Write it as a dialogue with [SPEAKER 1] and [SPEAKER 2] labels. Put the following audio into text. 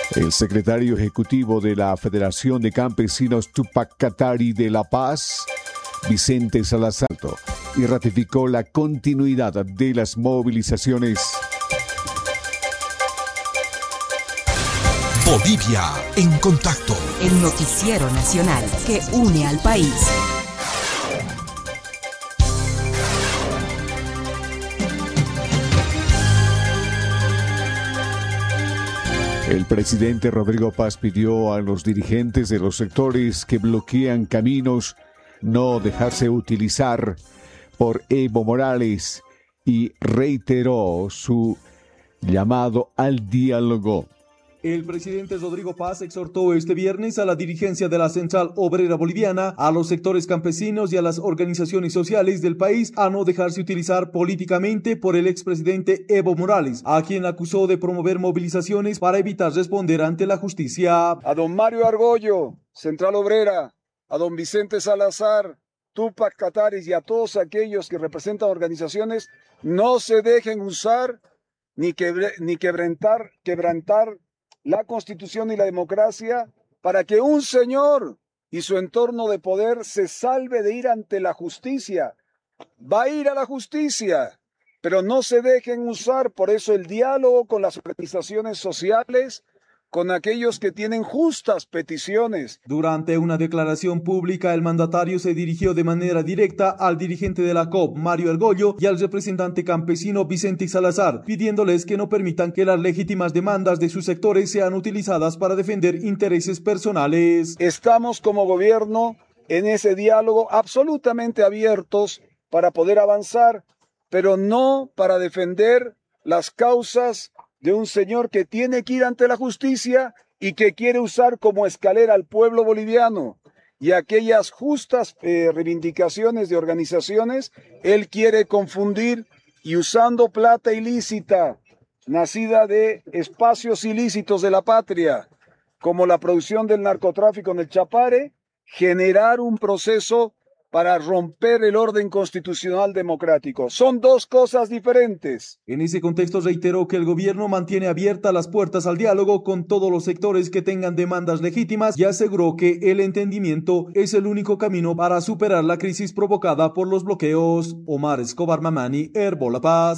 [SPEAKER 1] El secretario ejecutivo de la Federación de Campesinos Tupac Katari de La Paz, Vicente Salazar, y ratificó la continuidad de las movilizaciones.
[SPEAKER 2] Bolivia en contacto.
[SPEAKER 3] El noticiero nacional que une al país.
[SPEAKER 1] El presidente Rodrigo Paz pidió a los dirigentes de los sectores que bloquean caminos no dejarse utilizar por Evo Morales y reiteró su llamado al diálogo.
[SPEAKER 4] El presidente Rodrigo Paz exhortó este viernes a la dirigencia de la Central Obrera Boliviana, a los sectores campesinos y a las organizaciones sociales del país a no dejarse utilizar políticamente por el expresidente Evo Morales, a quien acusó de promover movilizaciones para evitar responder ante la justicia.
[SPEAKER 5] A don Mario Argollo, Central Obrera, a don Vicente Salazar, Tupac Katari y a todos aquellos que representan organizaciones, no se dejen usar ni quebrantar la Constitución y la democracia para que un señor y su entorno de poder se salve de ir ante la justicia. Va a ir a la justicia, pero no se dejen usar. Por eso el diálogo con las organizaciones sociales, con aquellos que tienen justas peticiones.
[SPEAKER 4] Durante una declaración pública, el mandatario se dirigió de manera directa al dirigente de la COP, Mario Argollo, y al representante campesino Vicente Salazar, pidiéndoles que no permitan que las legítimas demandas de sus sectores sean utilizadas para defender intereses personales.
[SPEAKER 5] Estamos como gobierno en ese diálogo absolutamente abiertos para poder avanzar, pero no para defender las causas de un señor que tiene que ir ante la justicia y que quiere usar como escalera al pueblo boliviano. Y aquellas justas reivindicaciones de organizaciones, él quiere confundir y usando plata ilícita, nacida de espacios ilícitos de la patria, como la producción del narcotráfico en el Chapare, generar un proceso para romper el orden constitucional democrático. Son dos cosas diferentes.
[SPEAKER 4] En ese contexto reiteró que el gobierno mantiene abiertas las puertas al diálogo con todos los sectores que tengan demandas legítimas y aseguró que el entendimiento es el único camino para superar la crisis provocada por los bloqueos. Omar Escobar Mamani, Herbo La Paz.